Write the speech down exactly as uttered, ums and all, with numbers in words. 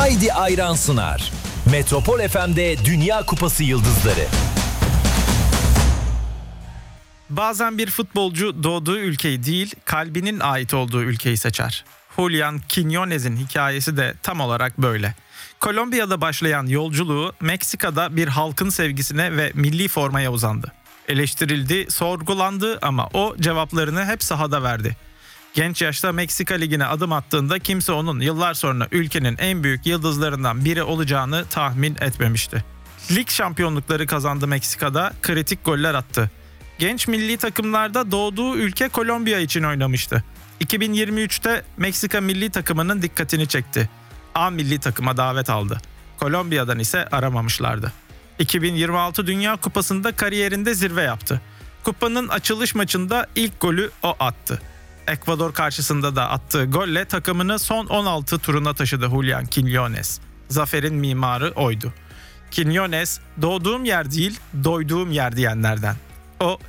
Haydi Ayran sunar. Metropol F M'de Dünya Kupası Yıldızları. Bazen bir futbolcu doğduğu ülkeyi değil, kalbinin ait olduğu ülkeyi seçer. Julián Quiñónez'in hikayesi de tam olarak böyle. Kolombiya'da başlayan yolculuğu Meksika'da bir halkın sevgisine ve milli formaya uzandı. Eleştirildi, sorgulandı ama o cevaplarını hep sahada verdi. Genç yaşta Meksika Ligi'ne adım attığında kimse onun yıllar sonra ülkenin en büyük yıldızlarından biri olacağını tahmin etmemişti. Lig şampiyonlukları kazandı Meksika'da, kritik goller attı. Genç milli takımlarda doğduğu ülke Kolombiya için oynamıştı. iki bin yirmi üçte Meksika milli takımının dikkatini çekti. A milli takıma davet aldı. Kolombiya'dan ise aramamışlardı. iki bin yirmi altı Dünya Kupası'nda kariyerinde zirve yaptı. Kupanın açılış maçında ilk golü o attı. Ekvador karşısında da attığı golle takımını son on altı turuna taşıdı Julián Quiñónez. Zaferin mimarı oydu. Quiñónez, doğduğum yer değil, doyduğum yer diyenlerden. O